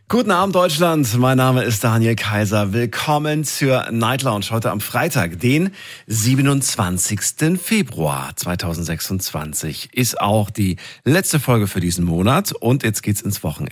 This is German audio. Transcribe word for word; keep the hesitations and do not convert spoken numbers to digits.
Guten Abend, Deutschland. Mein Name ist Daniel Kaiser. Willkommen zur Night Lounge heute am Freitag, den siebenundzwanzigsten Februar zweitausendsechsundzwanzig. Ist auch die letzte Folge für diesen Monat und jetzt geht's ins Wochenende.